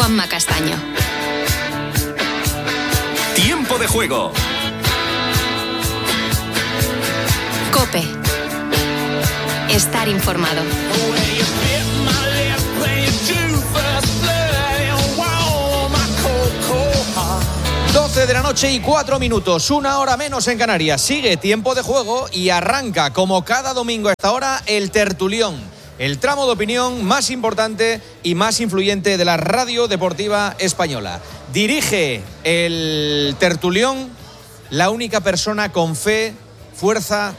Juanma Castaño. Tiempo de juego. COPE. Estar informado. 12 de la noche y 4 minutos, una hora menos en Canarias. Sigue Tiempo de Juego y arranca, como cada domingo a esta hora, el tertulión. El tramo de opinión más importante y más influyente de la radio deportiva española. Dirige el tertulión la única persona con fe, fuerza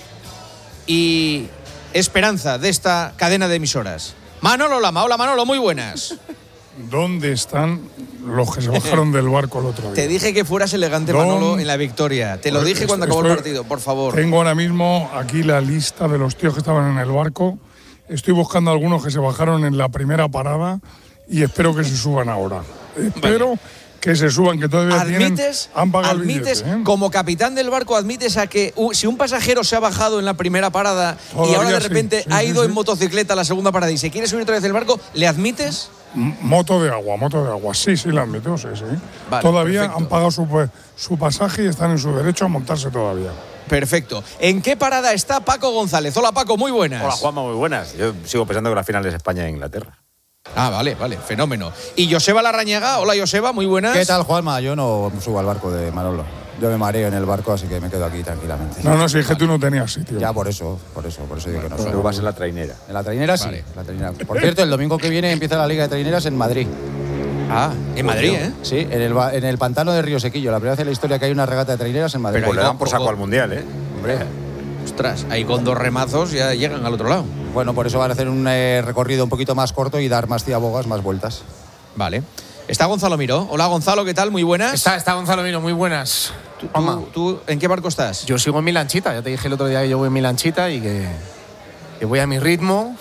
y esperanza de esta cadena de emisoras. Manolo Lama. Hola Manolo, muy buenas. ¿Dónde están los que se bajaron del barco el otro día? Te dije que fueras elegante, Manolo, en la victoria. Te lo dije cuando acabó el partido, por favor. Tengo ahora mismo aquí la lista de los tíos que estaban en el barco. Estoy buscando algunos que se bajaron en la primera parada y espero que se suban ahora. Espero que se suban, que todavía han pagado el billete. Como capitán del barco, admites a que si un pasajero se ha bajado en la primera parada y ahora de repente ha ido en motocicleta a la segunda parada y se quiere subir otra vez del barco, ¿le admites? Moto de agua. Sí, la admito, sí. Vale, todavía perfecto. Han pagado su pasaje y están en su derecho a montarse todavía. Perfecto. ¿En qué parada está Paco González? Hola Paco, muy buenas. Hola Juanma, muy buenas. Yo sigo pensando que la final es España e Inglaterra. Ah, vale, fenómeno. Y Joseba Larrañaga, hola Joseba, muy buenas. ¿Qué tal, Juanma? Yo no subo al barco de Manolo. Yo me mareo en el barco, así que me quedo aquí tranquilamente. No, si es que tú no tenías sitio. Ya, por eso digo que no subo. Tú vas en la trainera. En la trainera sí, la trainera. Por cierto, el domingo que viene empieza la Liga de Traineras en Madrid. Ah, en Madrid, ¿eh? Sí, en el pantano de Río Sequillo. La primera vez en la historia que hay una regata de traineras en Madrid. Pero le dan por saco al Mundial, ¿eh? Hombre. Ostras, ahí con 2 remazos ya llegan al otro lado. Bueno, por eso van a hacer un recorrido un poquito más corto y dar más ciabogas, más vueltas. Vale. Está Gonzalo Miró. Hola Gonzalo, ¿qué tal? Muy buenas. Está Gonzalo Miró, muy buenas. ¿Tú en qué barco estás? Yo sigo en mi lanchita. Ya te dije el otro día que yo voy en mi lanchita y que voy a mi ritmo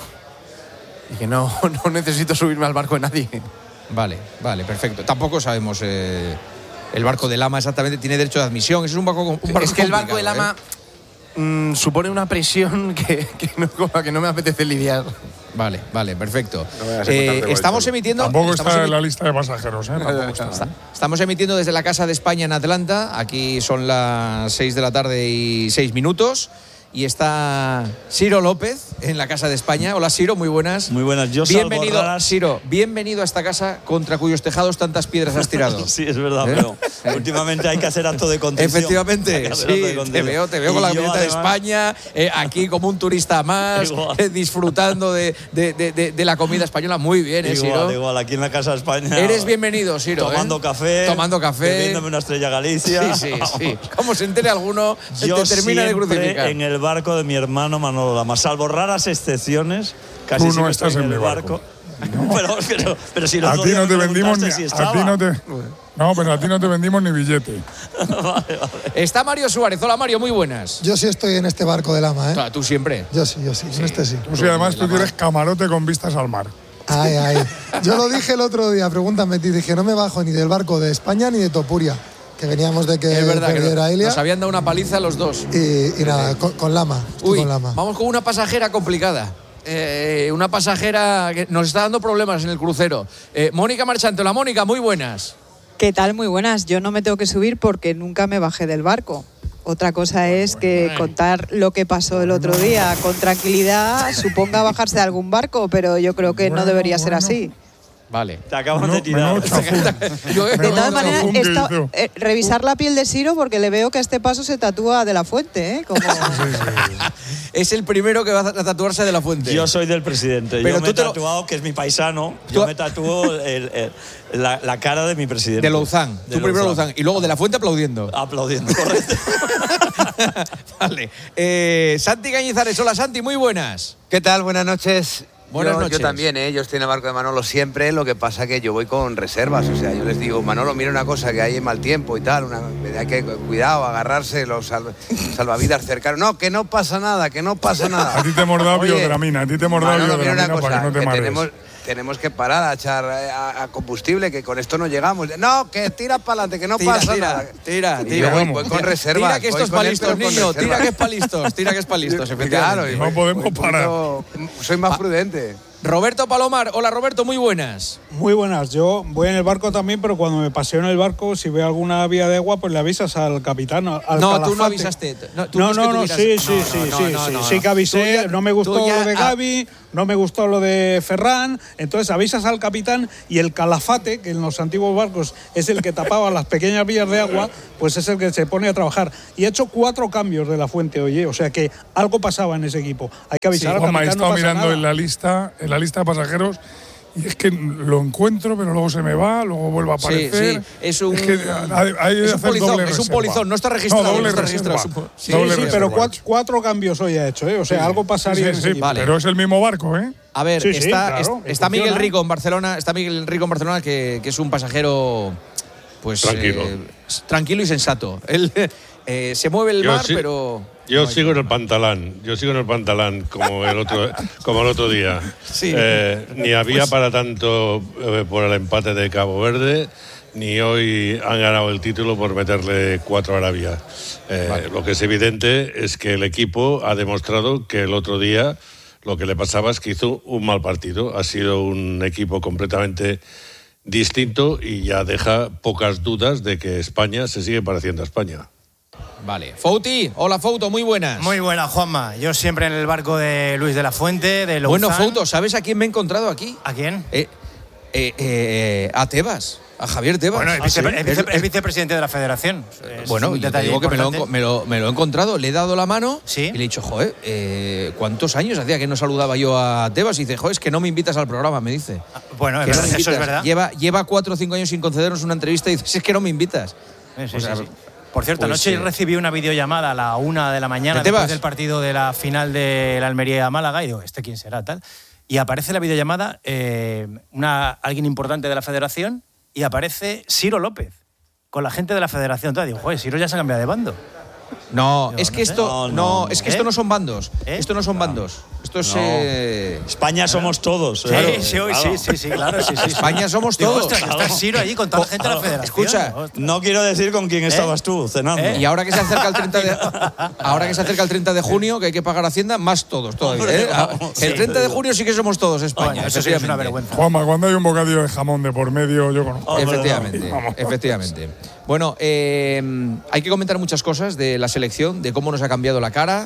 y que no necesito subirme al barco de nadie. Vale, perfecto. Tampoco sabemos el barco de Lama exactamente tiene derecho de admisión. Es un barco es que el barco de Lama supone una presión que no me apetece lidiar. Vale, perfecto. Estamos emitiendo... Tampoco está en la lista de pasajeros, ¿eh? Estamos emitiendo desde la Casa de España en Atlanta. Aquí son las 6 de la tarde y 6 minutos. Y está Ciro López en la Casa de España. Hola Ciro, muy buenas. Muy buenas, yo bienvenido, Ciro, bienvenido a esta casa contra cuyos tejados tantas piedras has tirado. Sí, es verdad, pero últimamente hay que hacer acto de contrición. Efectivamente, sí, te veo con la camiseta de España, aquí como un turista más, disfrutando de la comida española. Muy bien, Ciro. Igual, aquí en la Casa de España. Eres bienvenido, Ciro. Tomando café. Bebiéndome una Estrella Galicia. Sí. Como se entere alguno, yo te termina de crucificar. En el barco de mi hermano Manolo Lama, salvo raras excepciones, casi tú no estás en mi barco. No. pero si los a dos ti no te vendimos ni pero a ti no te vendimos ni billete. Vale. Está Mario Suárez. Hola Mario, muy buenas. Yo sí estoy en este barco de Lama, ¿eh? Claro, tú siempre. Yo sí, en este sí. Tú sí, además tú tienes camarote con vistas al mar. Ay. Yo lo dije el otro día, pregúntame, te dije, no me bajo ni del barco de España ni de Topuria. Que veníamos de que es verdad perdiera Ilia. Nos habían dado una paliza los dos. Y nada, con Lama. Con Lama. Vamos con una pasajera complicada. Una pasajera que nos está dando problemas en el crucero. Mónica Marchante. Hola Mónica, muy buenas. ¿Qué tal? Muy buenas. Yo no me tengo que subir porque nunca me bajé del barco. Otra cosa es que contar lo que pasó el otro día con tranquilidad suponga bajarse de algún barco, pero yo creo que no debería ser así. Vale. Te acabas de tirar. De todas maneras, revisar la piel de Ciro porque le veo que a este paso se tatúa de la Fuente, ¿eh? Como... Es el primero que va a tatuarse de la Fuente. Yo soy del presidente. Pero yo me he tatuado, que es mi paisano, yo me tatúo la cara de mi presidente. De Louzán. Tú primero Louzán. Y luego de la Fuente aplaudiendo. Aplaudiendo, correcto. Vale. Santi Cañizares. Hola Santi, muy buenas. ¿Qué tal? Buenas noches. Buenas noches. Yo también, yo estoy en el barco de Manolo siempre, lo que pasa que yo voy con reservas, o sea, yo les digo, Manolo, mira una cosa, que hay mal tiempo y tal, hay que cuidado, agarrarse los salvavidas cercanos. No, que no pasa nada. A ti te hemos dado biodramina, para que no te marees. Tenemos que parar a echar a combustible, que con esto no llegamos. No, que tira para adelante, que no pasa nada. Tira. Voy con reservas. Tira que esto es para listos, niño. Tira que es para listos, efectivamente. Claro, no podemos parar. Soy más prudente. Roberto Palomar. Hola, Roberto, muy buenas. Muy buenas. Yo voy en el barco también, pero cuando me paseo en el barco, si veo alguna vía de agua, pues le avisas al capitán, al Calafate. Tú no avisaste. Sí que avisé. No me gustó lo de Gavi, no me gustó lo de Ferran. Entonces avisas al capitán y el Calafate, que en los antiguos barcos es el que tapaba las pequeñas vías de agua, pues es el que se pone a trabajar. Y he hecho 4 cambios de la fuente, oye, o sea que algo pasaba en ese equipo. Hay que avisar al capitán. He estado mirando en la lista de pasajeros y es que lo encuentro, pero luego se me va, luego vuelve a aparecer. Sí. Es un polizón, no está registrado. Doble registrado. Pero 4 cambios hoy ha hecho, o sea, algo pasaría en ese equipo. Vale. Pero es el mismo barco, ¿eh? A ver, está Miguel Rico en Barcelona, que es un pasajero pues tranquilo y sensato. Él se mueve el mar, pero yo sigo en el pantalán. Como el otro día. Sí. Ni había para tanto por el empate de Cabo Verde, ni hoy han ganado el título por meterle 4 a Arabia. Lo que es evidente es que el equipo ha demostrado que el otro día lo que le pasaba es que hizo un mal partido. Ha sido un equipo completamente distinto y ya deja pocas dudas de que España se sigue pareciendo a España. Vale. Fouti, hola Fouto, muy buenas. Muy buena, Juanma. Yo siempre en el barco de Luis de la Fuente, de Louzán. Bueno, Fouto, ¿sabes a quién me he encontrado aquí? ¿A quién? A Tebas. A Javier Tebas. Bueno, es vicepresidente de la Federación. Bueno, yo te digo que me lo he encontrado, le he dado la mano y le he dicho, joder, ¿cuántos años hacía que no saludaba yo a Tebas? Y dice, joder, es que no me invitas al programa, me dice. Bueno, eso es verdad. Lleva 4 o 5 años sin concedernos una entrevista y dice, es que no me invitas. Sí. Por cierto, anoche recibí una videollamada a la 1 de la mañana después del partido de la final de la Almería-Málaga y digo, ¿este quién será? Tal. Y aparece la videollamada alguien importante de la Federación y aparece Ciro López con la gente de la Federación. Entonces digo, joder, Ciro ya se ha cambiado de bando. No, es que esto no son bandos. Esto no son bandos. Esto es España somos todos. Sí, claro. España somos todos. Ostras, está Ciro allí con toda la gente de la Federación. Escucha, no quiero decir con quién estabas tú cenando. Y ahora que se acerca el 30 de junio, que hay que pagar Hacienda, más todos todavía. El 30 de junio sí que somos todos España. Eso sí es una vergüenza. Juanma, cuando hay un bocadillo de jamón de por medio, yo conozco. Efectivamente. Bueno, hay que comentar muchas cosas de la selección, de cómo nos ha cambiado la cara,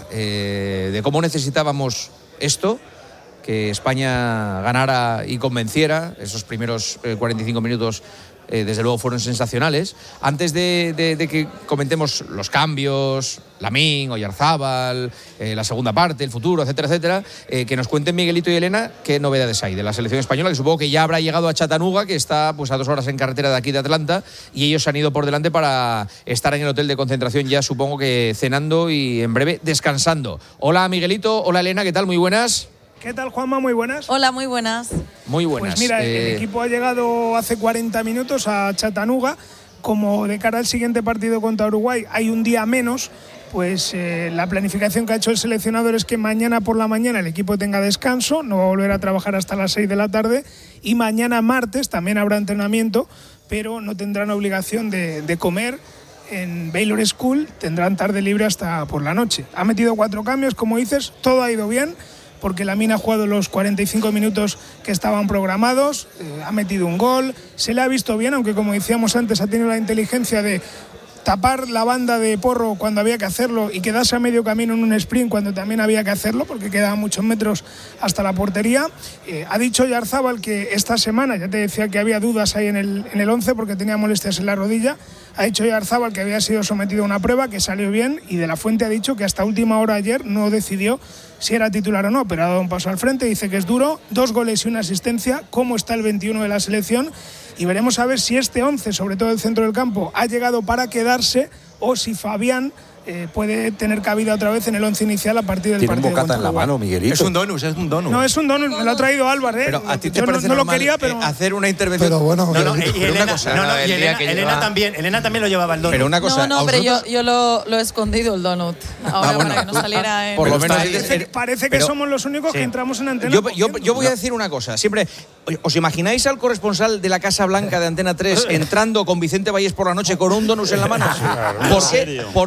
de cómo necesitábamos esto, que España ganara y convenciera. Esos primeros 45 minutos desde luego fueron sensacionales. Antes de que comentemos los cambios, Lamín, Oyarzábal, la segunda parte, el futuro, etcétera, etcétera, que nos cuenten Miguelito y Elena qué novedades hay de la selección española, que supongo que ya habrá llegado a Chattanooga, que está pues a 2 horas en carretera de aquí de Atlanta, y ellos se han ido por delante para estar en el hotel de concentración ya, supongo que cenando y en breve descansando. Hola Miguelito, hola Elena, ¿qué tal? Muy buenas. ¿Qué tal, Juanma? Muy buenas. Hola, muy buenas. Muy buenas. Pues mira, el equipo ha llegado hace 40 minutos a Chattanooga. Como de cara al siguiente partido contra Uruguay hay un día menos, pues la planificación que ha hecho el seleccionador es que mañana por la mañana el equipo tenga descanso, no va a volver a trabajar hasta las 6 de la tarde, y mañana martes también habrá entrenamiento, pero no tendrán obligación de comer. En Baylor School tendrán tarde libre hasta por la noche. Ha metido 4 cambios, como dices, todo ha ido bien, porque Lamín ha jugado los 45 minutos que estaban programados, ha metido un gol, se le ha visto bien, aunque como decíamos antes ha tenido la inteligencia de tapar la banda de Porro cuando había que hacerlo y quedarse a medio camino en un sprint cuando también había que hacerlo, porque quedaban muchos metros hasta la portería. Ha dicho Oyarzábal que esta semana, ya te decía que había dudas ahí en el 11 porque tenía molestias en la rodilla, ha dicho Oyarzábal que había sido sometido a una prueba, que salió bien, y De la Fuente ha dicho que hasta última hora ayer no decidió si era titular o no, pero ha dado un paso al frente, dice que es duro, 2 goles y una asistencia, cómo está el 21 de la selección, y veremos a ver si este 11, sobre todo el centro del campo, ha llegado para quedarse o si Fabián puede tener cabida otra vez en el 11 inicial a partir del partido. Tiene un bocata en la mano, Miguelito. Es un donut. No, es un donut, me lo ha traído Álvaro. Pero a ti te yo parece no lo normal quería, pero hacer una intervención. Pero bueno, Elena también lo llevaba el donut. Pero una cosa, no, pero yo lo he escondido el donut. Ahora para que no saliera en... Por lo menos parece que somos los únicos que entramos en Antena. Yo voy a decir una cosa. Siempre, ¿os imagináis al corresponsal de la Casa Blanca de Antena 3 entrando con Vicente Valles por la noche con un donut en la mano? ¿Por qué si él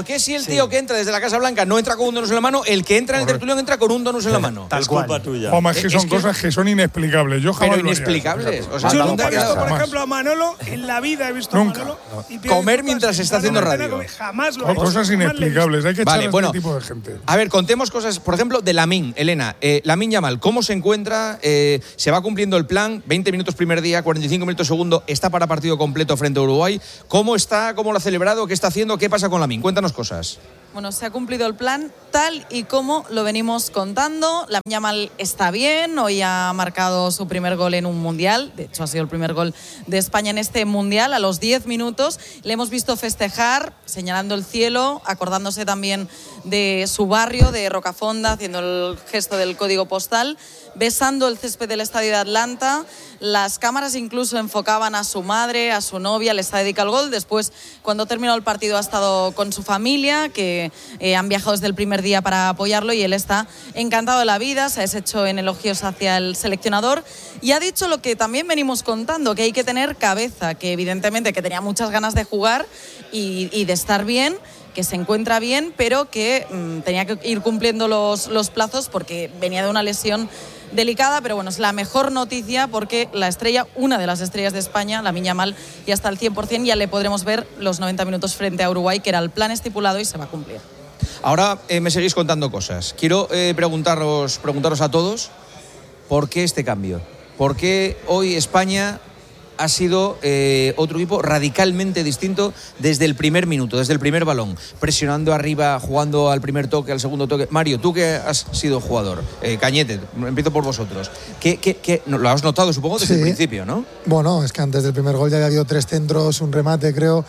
tío que entra desde la Casa Blanca no entra con un donus en la mano, el que entra en el tertulión entra con un donus en la mano. Es culpa tuya. Hombre, es que son cosas que son inexplicables. Yo jamás pero inexplicables. O sea, yo nunca he visto, por ejemplo, a Manolo, en la vida he visto a Manolo comer mientras se está haciendo radio. Jamás lo he visto. Cosas inexplicables. Hay que echar a este tipo de gente. A ver, contemos cosas, por ejemplo, de Lamine. Elena, Lamine Yamal, ¿cómo se encuentra? ¿Se va cumpliendo el plan? 20 minutos primer día, 45 minutos segundo. ¿Está para partido completo frente a Uruguay? ¿Cómo está? ¿Cómo lo ha celebrado? ¿Qué está haciendo? ¿Qué pasa con Lamine? Cuéntanos cosas. Bueno, se ha cumplido el plan tal y como lo venimos contando. Lamine Yamal está bien, hoy ha marcado su primer gol en un mundial, de hecho ha sido el primer gol de España en este mundial, a los 10 minutos. Le hemos visto festejar, señalando el cielo, acordándose también de su barrio, de Rocafonda, haciendo el gesto del código postal, besando el césped del estadio de Atlanta. Las cámaras incluso enfocaban a su madre, a su novia, le está dedicado el gol. Después, cuando terminó el partido, ha estado con su familia, que han viajado desde el primer día para apoyarlo, y él está encantado de la vida, se ha deshecho en elogios hacia el seleccionador y ha dicho lo que también venimos contando, que hay que tener cabeza, que evidentemente que tenía muchas ganas de jugar y de estar bien, que se encuentra bien, pero que tenía que ir cumpliendo los plazos porque venía de una lesión delicada. Pero bueno, es la mejor noticia porque la estrella, una de las estrellas de España, Lamine Yamal, ya está al 100%, ya le podremos ver los 90 minutos frente a Uruguay, que era el plan estipulado y se va a cumplir. Ahora me seguís contando cosas. Quiero preguntaros a todos, ¿por qué este cambio? ¿Por qué hoy España ha sido otro equipo radicalmente distinto desde el primer minuto, desde el primer balón, presionando arriba, jugando al primer toque, al segundo toque? Mario, tú que has sido jugador, Cañete, empiezo por vosotros. ¿Qué lo has notado, supongo, desde el principio, ¿no? Bueno, es que antes del primer gol ya había habido 3 centros, un remate, creo.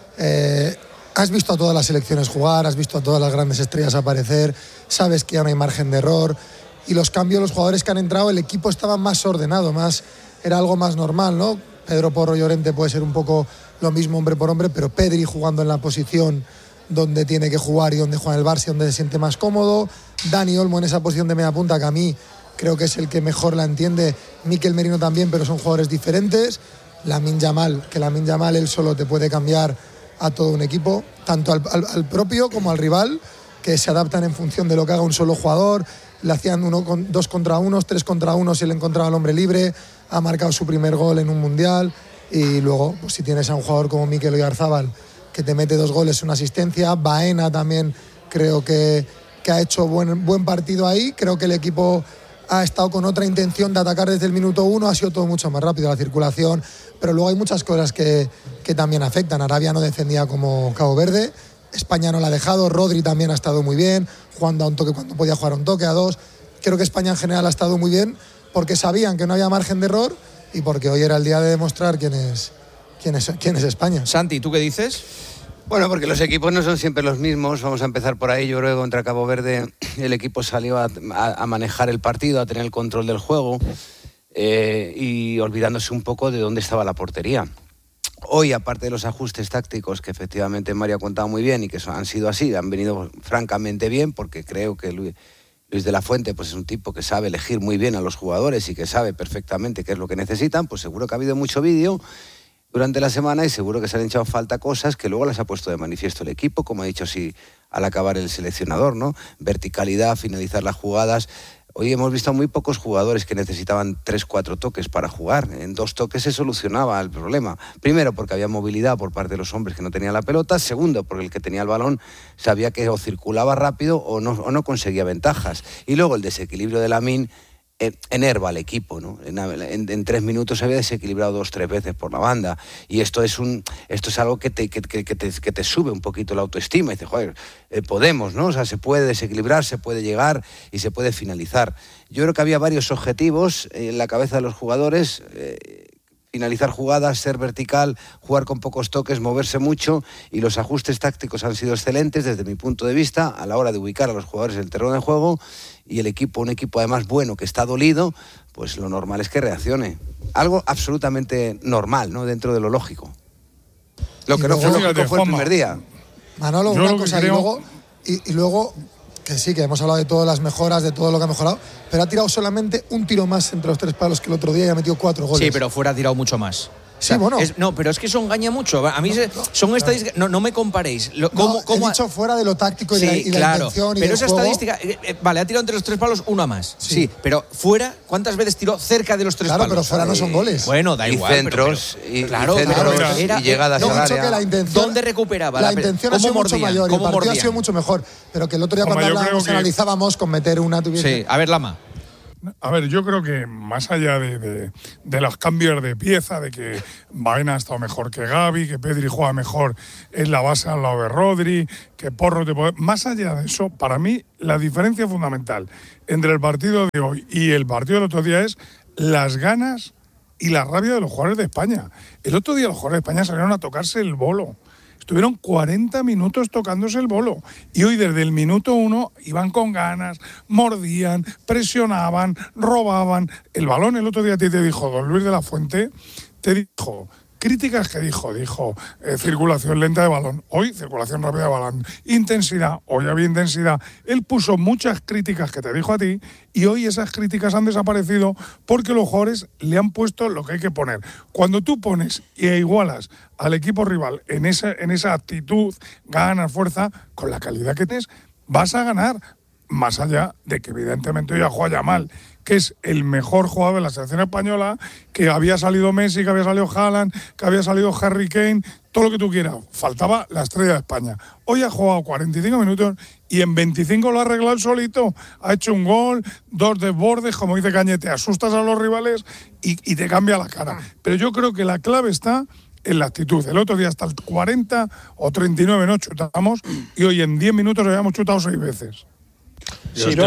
Has visto a todas las selecciones jugar, has visto a todas las grandes estrellas aparecer, sabes que ya no hay margen de error, y los cambios, los jugadores que han entrado, el equipo estaba más ordenado, era algo más normal, ¿no? Pedro Porro, Llorente puede ser un poco lo mismo hombre por hombre, pero Pedri jugando en la posición donde tiene que jugar y donde juega el Barça, donde se siente más cómodo. Dani Olmo en esa posición de media punta, que a mí creo que es el que mejor la entiende. Mikel Merino también, pero son jugadores diferentes. Lamine Yamal, que Lamine Yamal él solo te puede cambiar a todo un equipo, tanto al propio como al rival, que se adaptan en función de lo que haga un solo jugador. Le hacían 2 contra 1, 3 contra 1 si le encontraba al hombre libre. Ha marcado su primer gol en un mundial, y luego pues, si tienes a un jugador como Mikel Oyarzábal que te mete 2 goles, una asistencia. Baena también creo que ha hecho buen partido ahí. Creo que el equipo ha estado con otra intención de atacar desde el minuto 1, ha sido todo mucho más rápido, la circulación, pero luego hay muchas cosas que también afectan. Arabia no defendía como Cabo Verde, España no la ha dejado, Rodri también ha estado muy bien, jugando a un toque cuando podía jugar a un toque, a 2. Creo que España en general ha estado muy bien, porque sabían que no había margen de error y porque hoy era el día de demostrar quién es España. Santi, ¿tú qué dices? Bueno, porque los equipos no son siempre los mismos. Vamos a empezar por ahí. Yo creo que contra Cabo Verde el equipo salió a manejar el partido, a tener el control del juego y olvidándose un poco de dónde estaba la portería. Hoy, aparte de los ajustes tácticos que efectivamente Mario ha contado muy bien y que han sido así, han venido francamente bien, porque creo que Luis de la Fuente pues es un tipo que sabe elegir muy bien a los jugadores y que sabe perfectamente qué es lo que necesitan. Pues seguro que ha habido mucho vídeo durante la semana y seguro que se han echado falta cosas que luego las ha puesto de manifiesto el equipo, como ha dicho sí al acabar el seleccionador, ¿no? Verticalidad, finalizar las jugadas. Hoy hemos visto muy pocos jugadores que necesitaban 3-4 toques para jugar. En 2 toques se solucionaba el problema. Primero, porque había movilidad por parte de los hombres que no tenían la pelota. Segundo, porque el que tenía el balón sabía que o circulaba rápido o no conseguía ventajas. Y luego el desequilibrio de Lamine enerva al equipo, ¿no? En 3 minutos se había desequilibrado 2-3 veces por la banda, y esto es algo que te sube un poquito la autoestima y dices, joder, podemos, ¿no? O sea, se puede desequilibrar, se puede llegar y se puede finalizar. Yo creo que había varios objetivos en la cabeza de los jugadores: finalizar jugadas, ser vertical, jugar con pocos toques, moverse mucho, y los ajustes tácticos han sido excelentes desde mi punto de vista a la hora de ubicar a los jugadores en el terreno de juego. Y el equipo, un equipo además bueno, que está dolido, pues lo normal es que reaccione. Algo absolutamente normal, ¿no? Dentro de lo lógico. Lo que no fue lógico fue el primer día. Manolo, una cosa, y luego, que sí, que hemos hablado de todas las mejoras, de todo lo que ha mejorado, pero ha tirado solamente un tiro más entre los 3 palos que el otro día y ha metido 4 goles. Sí, pero fuera ha tirado mucho más. Sí, bueno. No, pero es que eso engaña mucho. A mí son estadísticas. No me comparéis. ¿Cómo he dicho fuera de lo táctico y la claro, intención y pero del esa juego. estadística. Vale, ha tirado entre los 3 palos una más. Sí, pero fuera, ¿cuántas veces tiró cerca de los 3 palos? Claro, pero fuera no son goles. Bueno, da igual. Centros, claro, y llegadas al área. Que la intención, ¿Dónde recuperaba? La intención ha sido mucho mayor y el partido mordían? ha sido mucho mejor. Pero que el otro día cuando hablábamos analizábamos con meter una tuviese. Sí, a ver, Lama. A ver, yo creo que más allá de los cambios de pieza, de que Baena ha estado mejor que Gavi, que Pedri juega mejor en la base al lado de Rodri, que Porro te puede... Más allá de eso, para mí la diferencia fundamental entre el partido de hoy y el partido del otro día es las ganas y la rabia de los jugadores de España. El otro día los jugadores de España salieron a tocarse el bolo. Estuvieron 40 minutos tocándose el bolo. Y hoy desde el minuto 1 iban con ganas, mordían, presionaban, robaban. El balón el otro día te dijo don Luis de la Fuente, te dijo... Críticas que dijo circulación lenta de balón, hoy circulación rápida de balón, intensidad, hoy había intensidad. Él puso muchas críticas que te dijo a ti y hoy esas críticas han desaparecido porque los jugadores le han puesto lo que hay que poner. Cuando tú pones e igualas al equipo rival en esa actitud, ganas, fuerza, con la calidad que tienes, vas a ganar. Más allá de que evidentemente hoy ha jugado Yamal, que es el mejor jugador de la selección española, que había salido Messi, que había salido Haaland, que había salido Harry Kane, todo lo que tú quieras. Faltaba la estrella de España. Hoy ha jugado 45 minutos y en 25 lo ha arreglado él solito. Ha hecho un gol, 2 desbordes, como dice Cañete, asustas a los rivales y te cambia la cara. Pero yo creo que la clave está en la actitud. El otro día hasta el 40 o 39 no chutamos y hoy en 10 minutos habíamos chutado 6 veces. Yo estoy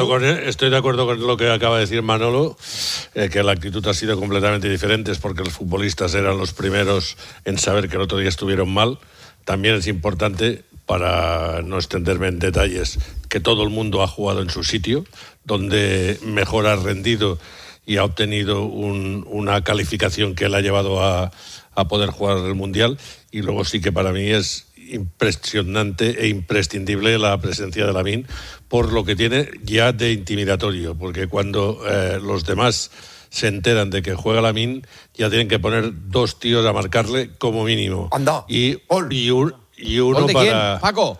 de acuerdo con lo que acaba de decir Manolo, que la actitud ha sido completamente diferente, es porque los futbolistas eran los primeros en saber que el otro día estuvieron mal. También es importante, para no extenderme en detalles, que todo el mundo ha jugado en su sitio, donde mejor ha rendido y ha obtenido una calificación que le ha llevado a poder jugar el Mundial. Y luego sí que para mí es impresionante e imprescindible la presencia de Lamine por lo que tiene ya de intimidatorio, porque cuando los demás se enteran de que juega Lamine ya tienen que poner 2 tíos a marcarle como mínimo. Anda. Y uno ¿Gol de para quién? Paco.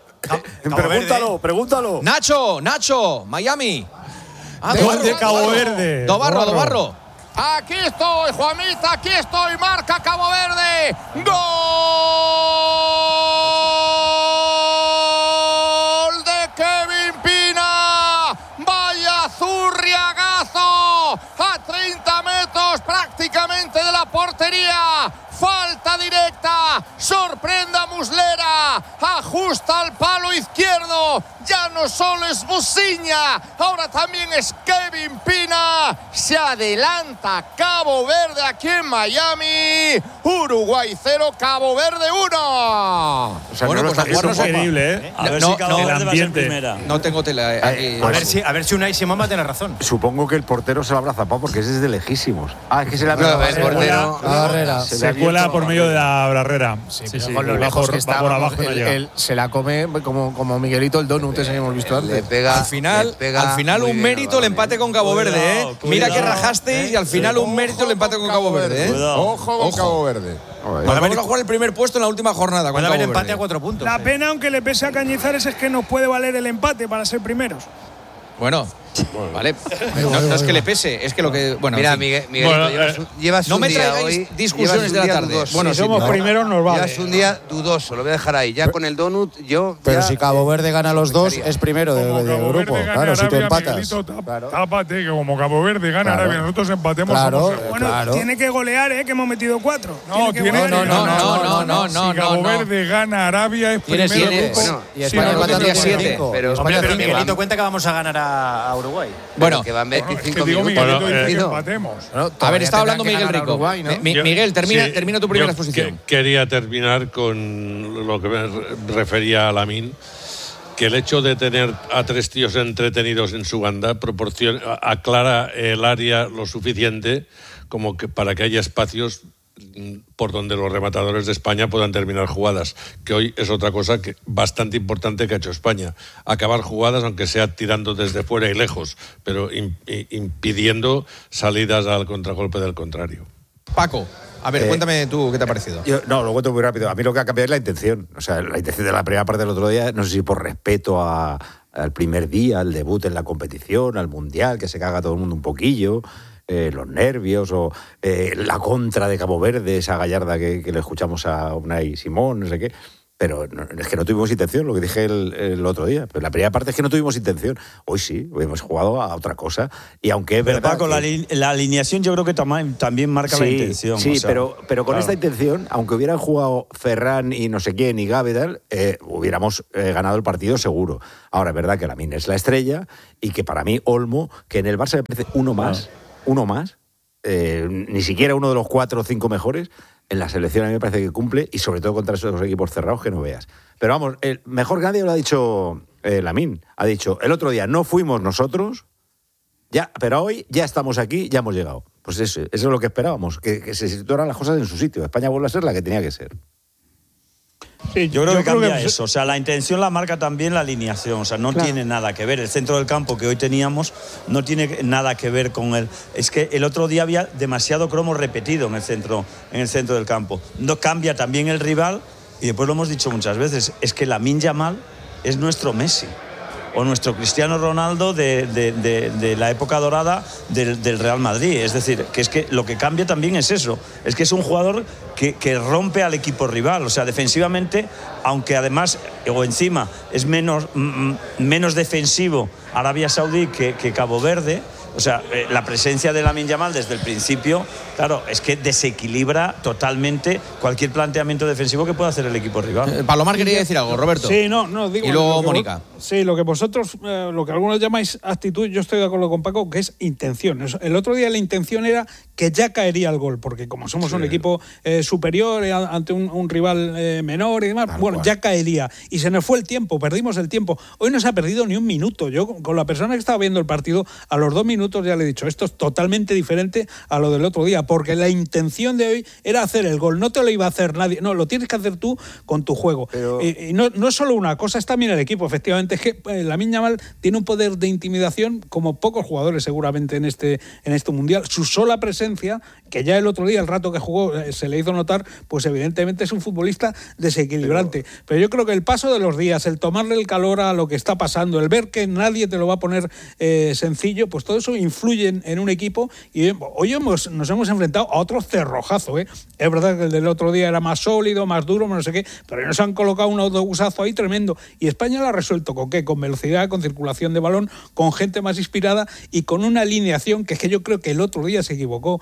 Pregúntalo. Nacho, Miami. Gol de Cabo Verde. Dobarro. Aquí estoy, Juanita, aquí estoy, marca Cabo Verde. ¡Gol de Kevin Pina! ¡Vaya zurriagazo! A 30 metros prácticamente de la portería. Falta directa, sorprende a Muslera, ajusta al palo izquierdo, ya no solo es Musiña, ahora también es Kevin Pina, se adelanta Cabo Verde aquí en Miami, Uruguay 0, Cabo Verde 1. O sea, bueno, pues es increíble, ¿eh? A ver si Cabo Verde va a ser primera. No tengo tela. A ver si Unai Simama tiene razón. Supongo que el portero se lo habrá zapado porque es desde lejísimos. Es que se le ha portero. La barrera. Se cuela por medio de la barrera. Sí. Con lo lejos que está, por abajo él se la come como Miguelito el donut, ese que hemos visto antes. Al final un mérito el empate con Cabo Verde, ¿eh? Mira que rajasteis y al final un mérito el empate con Cabo Verde, ¿eh? Ojo con Cabo Verde. Vamos a jugar el primer puesto en la última jornada. Puede haber empate a 4 puntos. La pena, aunque le pese a Cañizares, es que nos puede valer el empate para ser primeros. Bueno, vale. No es que le pese, es que lo que. Bueno, mira, en fin. Miguelito, llevas no un me día traigáis hoy, discusiones de la tarde. Dudoso. Bueno, si somos primeros nos vale. Llevas un día dudoso, lo voy a dejar ahí. Ya con el donut, Pero si Cabo Verde gana los 2, es primero del grupo. Claro, si tú empatas. Tápate, que como Cabo Verde gana Arabia, nosotros empatemos. Bueno, tiene que golear, que hemos metido 4. No, No. Si Cabo Verde gana Arabia, es primero del grupo. Y España tendría 7. Pero Miguelito cuenta que vamos a ganar a Uruguay. Bueno, que van 25 digo, minutos. Miguelito dice que empatemos. A ver, estaba hablando Miguel Rico. Uruguay, ¿no? Miguel, termina tu primera exposición. Quería terminar con lo que me refería a Lamine, que el hecho de tener a 3 tíos entretenidos en su banda aclara el área lo suficiente como que para que haya espacios por donde los rematadores de España puedan terminar jugadas, que hoy es otra cosa que bastante importante que ha hecho España, acabar jugadas aunque sea tirando desde fuera y lejos, pero impidiendo salidas al contragolpe del contrario. Paco, A ver, cuéntame tú qué te ha parecido. Lo cuento muy rápido. A mí lo que ha cambiado es la intención. O sea, la intención de la primera parte del otro día, no sé si por respeto al primer día, al debut en la competición, al Mundial, que se caga todo el mundo un poquillo, los nervios o la contra de Cabo Verde, esa gallarda que le escuchamos a Unai Simón, no sé qué. Pero es que no tuvimos intención, lo que dije el otro día. Pero la primera parte es que no tuvimos intención. Hoy sí, hoy hemos jugado a otra cosa. Y aunque es pero verdad Paco, la alineación yo creo que también marca la intención. Sí, o sea, pero con esta intención, aunque hubieran jugado Ferran y no sé quién y Gavi y tal, hubiéramos ganado el partido seguro. Ahora, es verdad que Lamine es la estrella y que para mí Olmo, que en el Barça me parece uno más, ni siquiera uno de los 4 o 5 mejores. En la selección a mí me parece que cumple y sobre todo contra esos equipos cerrados que no veas. Pero vamos, el mejor que nadie lo ha dicho Lamine. Ha dicho, el otro día no fuimos nosotros, ya, pero hoy ya estamos aquí, ya hemos llegado. Pues eso es lo que esperábamos, que se situaran las cosas en su sitio. España vuelve a ser la que tenía que ser. Sí, yo creo que cambia eso. O sea, la intención la marca también la alineación. O sea, no tiene nada que ver. El centro del campo que hoy teníamos no tiene nada que ver con él. Es que el otro día había demasiado cromo repetido en el centro del campo. No cambia también el rival. Y después lo hemos dicho muchas veces. Es que Lamine Yamal es nuestro Messi. O nuestro Cristiano Ronaldo de la época dorada del Real Madrid. Es decir, que es que lo que cambia también es eso. Es que es un jugador que rompe al equipo rival. O sea, defensivamente, aunque además o encima es menos defensivo Arabia Saudí que Cabo Verde. O sea, la presencia de Lamine Yamal desde el principio, claro, es que desequilibra totalmente cualquier planteamiento defensivo que pueda hacer el equipo rival. Palomar quería decir algo, Roberto. Sí, digo. Y luego Mónica. Sí, lo que vosotros, lo que algunos llamáis actitud, yo estoy de acuerdo con Paco, que es intención. El otro día la intención era que ya caería el gol, porque como somos un equipo superior ante un rival menor y demás, ya caería. Y se nos fue el tiempo, perdimos el tiempo. Hoy no se ha perdido ni un minuto. Yo, con la persona que estaba viendo el partido, a los 2 minutos ya le he dicho, esto es totalmente diferente a lo del otro día, porque la intención de hoy era hacer el gol, no te lo iba a hacer nadie, no, lo tienes que hacer tú con tu juego. Y no es solo una cosa, es también el equipo, efectivamente, es que Lamine Yamal tiene un poder de intimidación como pocos jugadores seguramente en este Mundial. Su sola presencia, que ya el otro día, el rato que jugó, se le hizo notar, pues evidentemente es un futbolista desequilibrante. Pero yo creo que el paso de los días, el tomarle el calor a lo que está pasando, el ver que nadie te lo va a poner sencillo, pues todo eso influye en un equipo. Y hoy nos hemos enfrentado a otro cerrojazo. Es verdad que el del otro día era más sólido, más duro, no sé qué, pero nos han colocado un autobusazo ahí tremendo. Y España lo ha resuelto ¿con qué? Con velocidad, con circulación de balón, con gente más inspirada y con una alineación que es que yo creo que el otro día se equivocó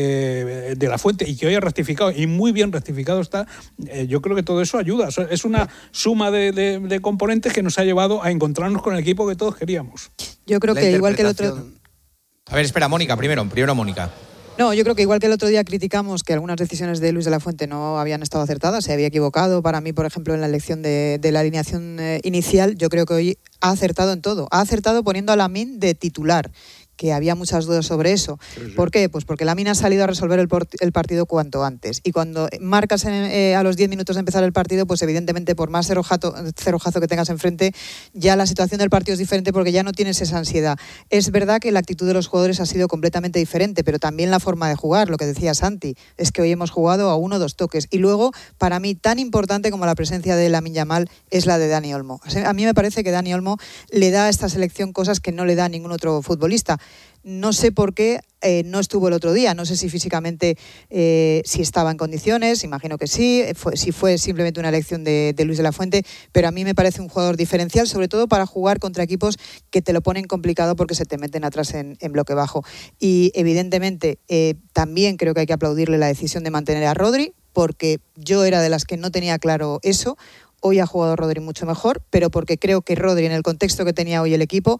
de la Fuente y que hoy ha rectificado, y muy bien rectificado está. Yo creo que todo eso ayuda. Es una suma de componentes que nos ha llevado a encontrarnos con el equipo que todos queríamos. Yo creo que igual que el otro... A ver, espera, Mónica, primero Mónica. No, yo creo que igual que el otro día criticamos que algunas decisiones de Luis de la Fuente no habían estado acertadas, se había equivocado para mí, por ejemplo, en la elección de la alineación inicial, yo creo que hoy ha acertado en todo. Ha acertado poniendo a Lamine de titular, que había muchas dudas sobre eso. Sí. ¿Por qué? Pues porque Lamine ha salido a resolver el partido cuanto antes. Y cuando marcas a los 10 minutos de empezar el partido, pues evidentemente por más cerrojazo que tengas enfrente, ya la situación del partido es diferente porque ya no tienes esa ansiedad. Es verdad que la actitud de los jugadores ha sido completamente diferente, pero también la forma de jugar, lo que decía Santi, es que hoy hemos jugado a 1 o 2 toques. Y luego, para mí, tan importante como la presencia de Lamine Yamal es la de Dani Olmo. A mí me parece que Dani Olmo le da a esta selección cosas que no le da a ningún otro futbolista. No sé por qué no estuvo el otro día, no sé si físicamente si estaba en condiciones, imagino que sí, si fue simplemente una elección de Luis de la Fuente, pero a mí me parece un jugador diferencial, sobre todo para jugar contra equipos que te lo ponen complicado porque se te meten atrás en bloque bajo. Y evidentemente también creo que hay que aplaudirle la decisión de mantener a Rodri, porque yo era de las que no tenía claro eso. Hoy ha jugado Rodri mucho mejor, pero porque creo que Rodri, en el contexto que tenía hoy el equipo,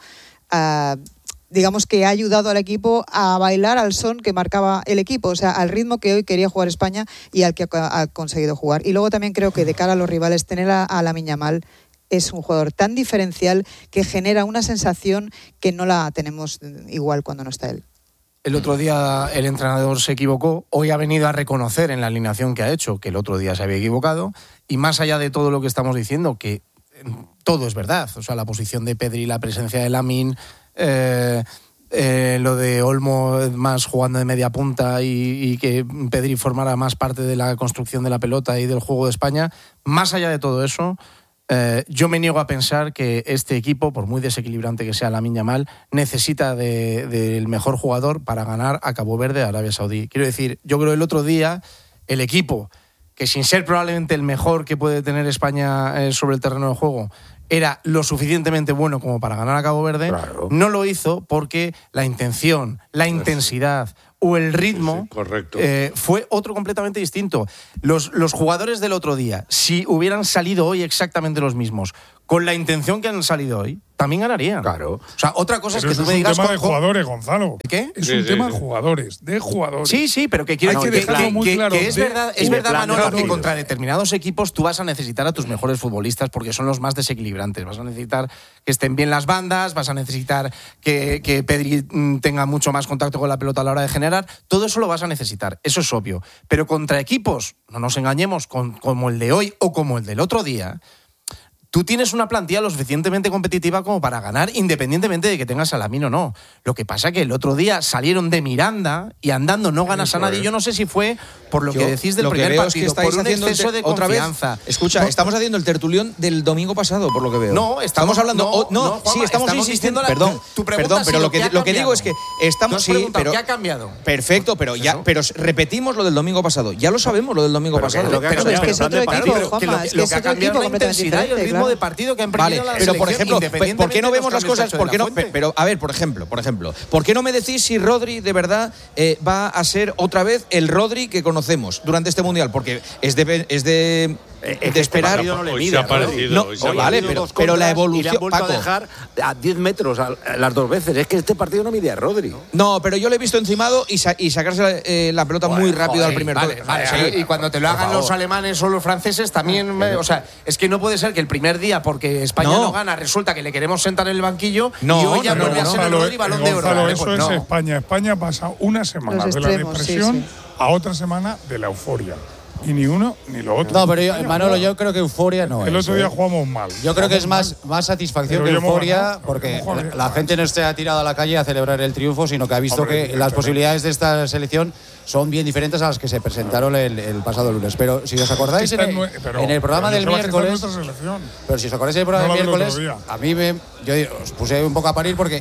digamos que ha ayudado al equipo a bailar al son que marcaba el equipo, o sea, al ritmo que hoy quería jugar España y al que ha conseguido jugar. Y luego también creo que de cara a los rivales, tener a Lamine Yamal es un jugador tan diferencial que genera una sensación que no la tenemos igual cuando no está él. El otro día el entrenador se equivocó, hoy ha venido a reconocer en la alineación que ha hecho que el otro día se había equivocado, y más allá de todo lo que estamos diciendo, que todo es verdad, o sea, la posición de Pedri, la presencia de Lamine, lo de Olmo más jugando de media punta y que Pedri formara más parte de la construcción de la pelota y del juego de España. Más allá de todo eso, yo me niego a pensar que este equipo, por muy desequilibrante que sea Lamine Yamal, necesita del mejor jugador para ganar a Cabo Verde, a Arabia Saudí. Quiero decir, yo creo que el otro día el equipo, que sin ser probablemente el mejor que puede tener España sobre el terreno de juego, era lo suficientemente bueno como para ganar a Cabo Verde, claro, no lo hizo porque la intención, la intensidad o el ritmo fue otro completamente distinto. Los jugadores del otro día, si hubieran salido hoy exactamente los mismos, con la intención que han salido hoy, también ganarían. Claro. O sea, otra cosa pero es que tú me digas... Es un tema de jugadores, Gonzalo. ¿Qué? Es un tema de jugadores, Sí, sí, pero que quiero decir dejarlo muy claro. Que es verdad, Manolo, que contra determinados equipos tú vas a necesitar a tus mejores futbolistas porque son los más desequilibrantes. Vas a necesitar que estén bien las bandas, vas a necesitar que Pedri tenga mucho más contacto con la pelota a la hora de generar. Todo eso lo vas a necesitar, eso es obvio. Pero contra equipos, no nos engañemos, como el de hoy o como el del otro día, tú tienes una plantilla lo suficientemente competitiva como para ganar, independientemente de que tengas a Lamine o no. Lo que pasa que el otro día salieron de Miranda y andando no ganas a nadie. Yo no sé si fue por lo que decís del primer partido, por un exceso de confianza. Escucha, estamos haciendo el tertulión del domingo pasado, por lo que veo. No, estamos hablando... estamos insistiendo. Perdón, pero lo que digo es que estamos... pero ¿qué ha cambiado? Perfecto, pero repetimos lo del domingo pasado. Ya lo sabemos, lo del domingo pasado. Pero es que es otro equipo, Juanma. Lo que ha cambiado es la intensidad y el ritmo de partido que han perdido la selección. Pero por ejemplo, ¿por qué no vemos las cosas? Pero a ver, por ejemplo, ¿por qué no me decís si Rodri de verdad va a ser otra vez el Rodri que conocemos durante este mundial? Porque es de esperar. No le mide, vale, pero la evolución. Y le han vuelto a dejar a 10 metros las dos veces. Es que este partido no mide a Rodri. No, pero yo le he visto encimado y sacarse la pelota muy rápido al primer toque. Y cuando te lo hagan los alemanes o los franceses también, o sea, es que no puede ser que el primer día, porque España no gana, resulta que le queremos sentar en el banquillo y hoy ya vuelve a ser el Rodri Balón de Oro. Eso es España. España pasa una semana de la depresión a otra semana de la euforia. Y ni uno ni lo otro. No, pero Manolo, yo creo que euforia no es. El otro día jugamos mal. Yo creo que es más satisfacción que euforia, porque la gente no se ha tirado a la calle a celebrar el triunfo, sino que ha visto que las posibilidades de esta selección son bien diferentes a las que se presentaron el pasado lunes. Pero si os acordáis en el programa del miércoles, pero si os acordáis del programa del miércoles, a mí yo os puse un poco a parir porque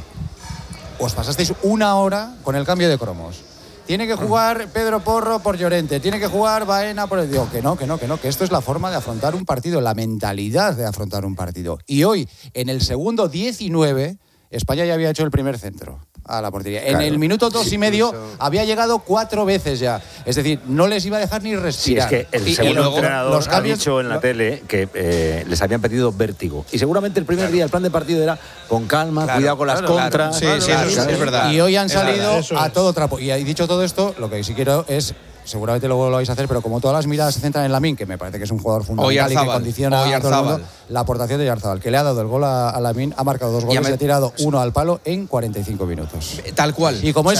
os pasasteis una hora con el cambio de cromos. Tiene que jugar Pedro Porro por Llorente, tiene que jugar Baena por el... Digo, que esto es la forma de afrontar un partido, la mentalidad de afrontar un partido. Y hoy, en el segundo 19, España ya había hecho el primer centro a la portería. Claro. En el minuto 2 y medio había llegado 4 veces ya. Es decir, no les iba a dejar ni respirar. Sí, es que el segundo entrenador ha dicho en la tele que les habían pedido vértigo. Y seguramente el primer día el plan de partido era con calma, cuidado con las contras. Sí, es verdad. Y hoy han salido a todo trapo. Y dicho todo esto, lo que sí quiero es... Seguramente luego lo vais a hacer, pero como todas las miradas se centran en Lamine, que me parece que es un jugador fundamental y que condiciona a todo el mundo, la aportación de Oyarzabal, que le ha dado el gol a Lamine, ha marcado 2 goles y ha tirado uno al palo en 45 minutos. Tal cual. Y como es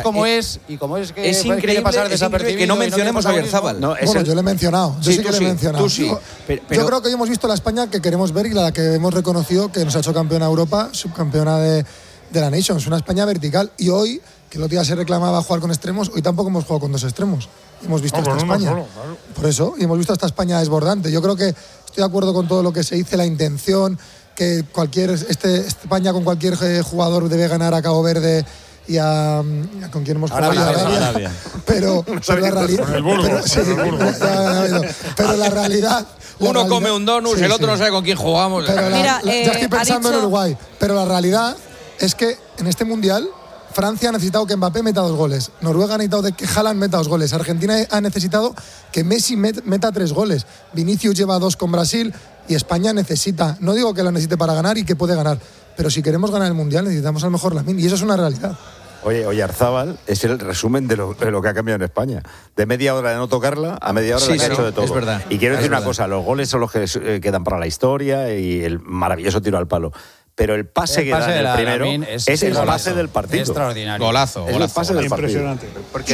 que es increíble pasar desapercibido que no mencionemos a Oyarzabal. Bueno, yo le he mencionado. Yo sí que le he mencionado. Tú sí. Yo creo que hoy hemos visto la España que queremos ver y la que hemos reconocido que nos ha hecho campeona de Europa, subcampeona de la Nations. Una España vertical. Y hoy, que el otro día se reclamaba jugar con extremos, hoy tampoco hemos jugado con 2 extremos. Hemos visto esta España. Claro. Por eso, y hemos visto esta España desbordante. Yo creo que estoy de acuerdo con todo lo que se dice, la intención, que España con cualquier jugador debe ganar a Cabo Verde y con quien hemos jugado Arabia. Pero la realidad. Pero la realidad. Uno come un donut, el otro no sabe con quién jugamos. Ya estoy pensando en Uruguay. Pero la realidad es que en este mundial Francia ha necesitado que Mbappé meta 2 goles. Noruega ha necesitado que Haaland meta 2 goles. Argentina ha necesitado que Messi meta 3 goles. Vinicius lleva 2 con Brasil y España necesita. No digo que lo necesite para ganar y que puede ganar, pero si queremos ganar el Mundial necesitamos al mejor Lamine y eso es una realidad. Oye, Oyarzabal es el resumen de lo que ha cambiado en España. De media hora de no tocarla a media hora de que ha hecho de todo. Es verdad. Y quiero decir una cosa, los goles son los que quedan para la historia y el maravilloso tiro al palo. Pero el pase que da en el primero es el pase del partido. Extraordinario. Golazo. Es el pase del partido. Impresionante.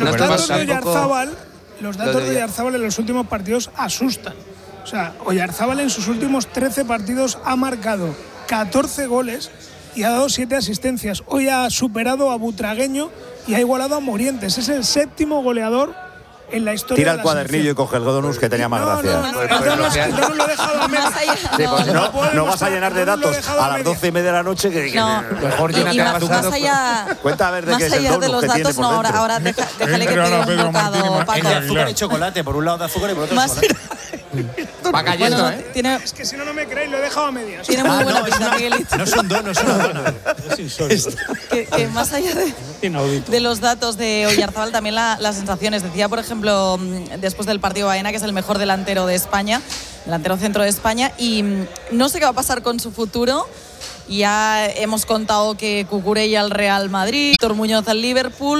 Los datos de Oyarzabal en los últimos partidos asustan. O sea, Oyarzabal en sus últimos 13 partidos ha marcado 14 goles y ha dado 7 asistencias. Hoy ha superado a Butragueño y ha igualado a Morientes. Es el 7º goleador en la historia. Tira de el la cuadernillo selección. y coge el Godonus, que tenía más gracia. No lo he dejado a medias. Sí, pues no vas a llenar de datos a las 12:30 de la noche. Que mejor llena que más allá. Cuenta a ver de qué es el allá de donus los que tiene datos, por no, dentro. ahora déjale que te dé un bocado, Paco. De azúcar y chocolate, por un lado de azúcar y por otro chocolate. Va cayendo, Tiene, Es que si no me creéis, lo he dejado a medias. tiene muy buena pinta, Miguelito. No son donos, son donos. Que más allá de los datos de Oyarzabal, también las sensaciones. Decía, por ejemplo, después del partido Baena, que es el mejor delantero de España, delantero centro de España, y no sé qué va a pasar con su futuro. Ya hemos contado que Cucurella al Real Madrid, Víctor Muñoz al Liverpool.